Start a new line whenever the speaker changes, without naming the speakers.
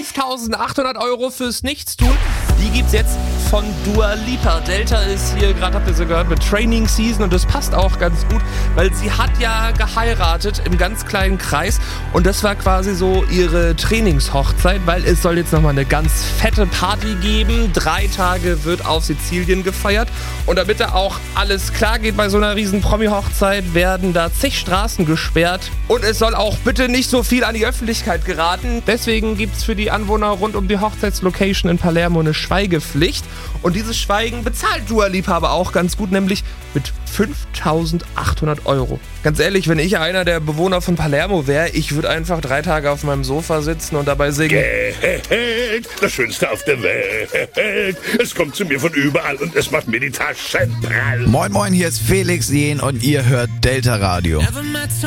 5.800 € fürs Nichtstun. Die gibt's jetzt von Dua Lipa. Delta ist hier, gerade habt ihr sie gehört, mit Training Season und das passt auch ganz gut, weil sie hat ja geheiratet im ganz kleinen Kreis und das war quasi so ihre Trainingshochzeit, weil es soll jetzt nochmal eine ganz fette Party geben. 3 Tage wird auf Sizilien gefeiert und damit da auch alles klar geht bei so einer riesen Promi-Hochzeit, werden da zig Straßen gesperrt und es soll auch bitte nicht so viel an die Öffentlichkeit geraten. Deswegen gibt's für die Anwohner rund um die Hochzeitslocation in Palermo eine Schweigepflicht. Und dieses Schweigen bezahlt Dua Lipa aber auch ganz gut, nämlich mit 5.800 €. Ganz ehrlich, wenn ich einer der Bewohner von Palermo wäre, ich würde einfach 3 Tage auf meinem Sofa sitzen und dabei singen.
Geld, das Schönste auf der Welt. Es kommt zu mir von überall und es macht mir die Taschen prall.
Moin moin, hier ist Felix Jähn und ihr hört Delta Radio.